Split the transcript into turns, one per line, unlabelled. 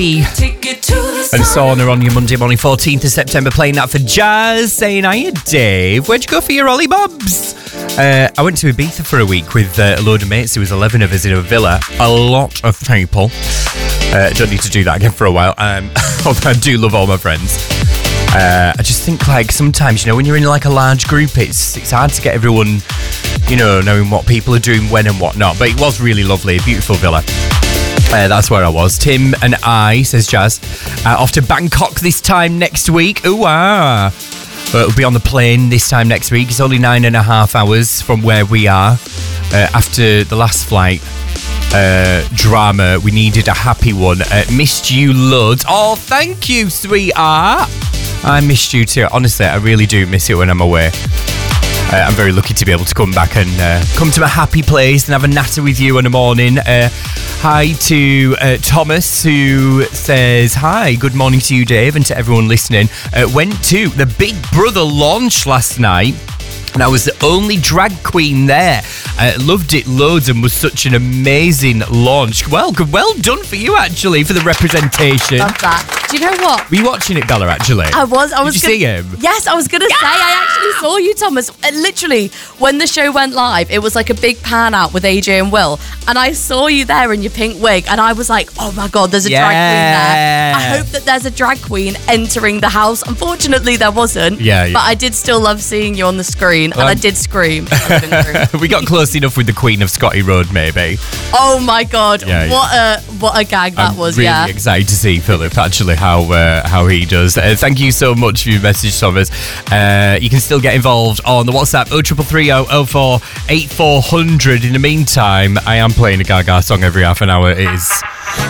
And Sauna on your Monday morning, 14th of September, playing that for Jazz, saying, hiya, Dave. Where'd you go for your Ollie Bobs? I went to Ibiza for a week with a load of mates. There was 11 of us in a villa. A lot of people. Don't need to do that again for a while. Although I do love all my friends. I just think, like, sometimes, when you're in, like, a large group, it's hard to get everyone, knowing what people are doing when and whatnot. But it was really lovely. Beautiful villa. That's where I was. Tim and I, says Jazz, off to Bangkok this time next week. Ooh, we'll be on the plane this time next week. It's only 9.5 hours from where we are. After the last flight drama, we needed a happy one. Missed you loads. Oh, thank you, sweetheart. I missed you too. Honestly, I really do miss it when I'm away. I'm very lucky to be able to come back and come to my happy place and have a natter with you in the morning. Hi to Thomas, who says, hi, good morning to you, Dave, and to everyone listening. Went to the Big Brother launch last night, and I was the only drag queen there. Loved it loads and was such an amazing launch. Well done for you, actually, for the representation.
Love that. Do you know what?
Were you watching it, Bella, actually?
I was.
Did you see him?
Yes, I was going to say, I actually saw you, Thomas. Literally, when the show went live, it was like a big pan out with AJ and Will, and I saw you there in your pink wig, and I was like, oh my God, there's a drag queen there. I hope that there's a drag queen entering the house. Unfortunately, there wasn't. Yeah. But I did still love seeing you on the screen, and I did scream.
We got close enough with the Queen of Scotty Road, maybe.
Oh my God, what a gag that was.
I'm really excited to see Philip, actually, how he does. Thank you so much for your message, Thomas. You can still get involved on the WhatsApp 0330 04 8400. In the meantime, I am playing a Gaga song every half an hour. It is